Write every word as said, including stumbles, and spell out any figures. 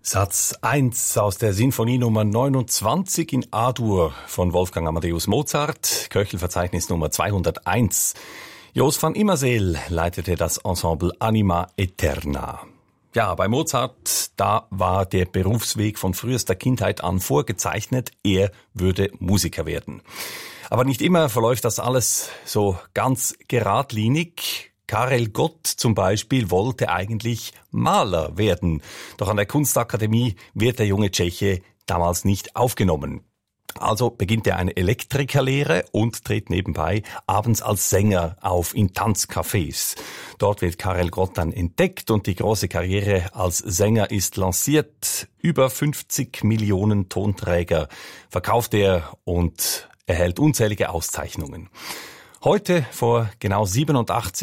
Satz eins aus der Sinfonie Nummer neunundzwanzig in A-Dur von Wolfgang Amadeus Mozart, Köchelverzeichnis Nummer zweihunderteins. Jos van Immerseel leitete das Ensemble Anima Eterna. Ja, bei Mozart, da war der Berufsweg von frühester Kindheit an vorgezeichnet, er würde Musiker werden. Aber nicht immer verläuft das alles so ganz geradlinig. Karel Gott zum Beispiel wollte eigentlich Maler werden. Doch an der Kunstakademie wird der junge Tscheche damals nicht aufgenommen. Also beginnt er eine Elektrikerlehre und tritt nebenbei abends als Sänger auf in Tanzcafés. Dort wird Karel Gott dann entdeckt und die große Karriere als Sänger ist lanciert. Über fünfzig Millionen Tonträger verkauft er und erhält unzählige Auszeichnungen. Heute, vor genau siebenundachtzig